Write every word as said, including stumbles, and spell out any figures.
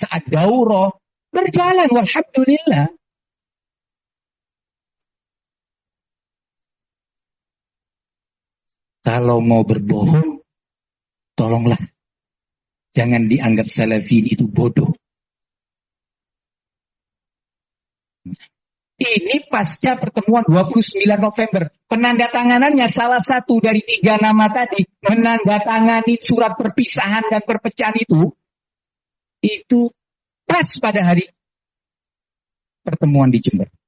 saat daurah, berjalan, walhamdulillah. Kalau mau berbohong, tolonglah. Jangan dianggap salafin itu bodoh. Ini pasca pertemuan dua puluh sembilan November. Penandatanganannya salah satu dari tiga nama tadi. Menandatangani surat perpisahan dan perpecahan itu. Itu pas pada hari pertemuan di Jember.